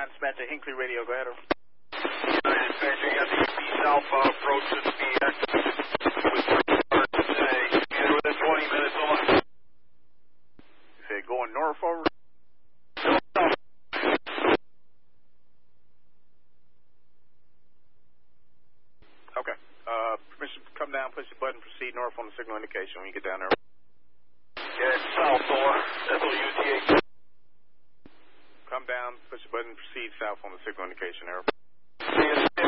Dispatch to Hinckley Radio. Go ahead. Dispatch, you got the East Alpha approach to the BX with today. Either within 20 minutes or less. You said going north over? Okay. Permission to come down, push the button, proceed north on the signal indication when you get down there. Yeah, it's south door. That's what UTA. Come down, push the button, proceed south on the signal indication, Air. Yeah,